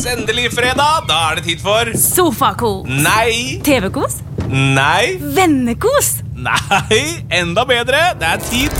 endelig fredag. Da er det tid for Sofakos. Nei. TV-kos. Nei. Vennekos. Nei, enda bedre. Det er tid